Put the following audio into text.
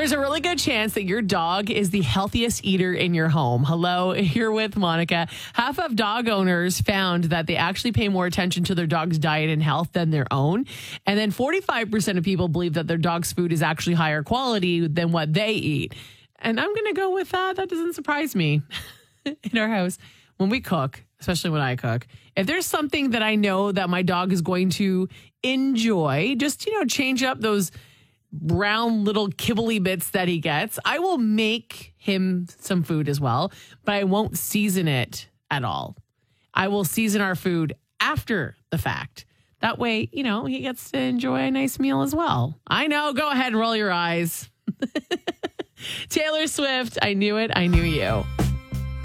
There's a really good chance that your dog is the healthiest eater in your home. Hello, here with Monica. Half of dog owners found that they actually pay more attention to their dog's diet and health than their own. And then 45% of people believe that their dog's food is actually higher quality than what they eat. And I'm going to go with that. That doesn't surprise me. In our house, when we cook, especially when I cook, if there's something that I know that my dog is going to enjoy, just, change up those brown little kibbly bits that he gets, I will make him some food as well, but I won't season it at all. I will season our food after the fact. That way, he gets to enjoy a nice meal as well. I know. Go ahead and roll your eyes. Taylor Swift, I Knew It, I Knew You.